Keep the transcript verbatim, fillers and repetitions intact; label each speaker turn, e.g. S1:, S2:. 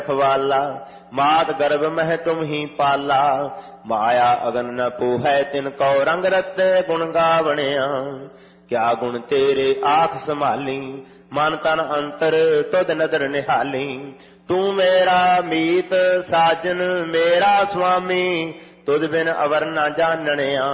S1: रखवाला, मात गर्भ मह तुम ही पाला। माया अगन न पूहै तिनको रंग रते गुण गावणिया। क्या गुण तेरे आख संभाली, मन तन अंतर तुद नदर निहाली। तू मेरा मीत साजन मेरा स्वामी, तुद बिन अवर न जानणिया।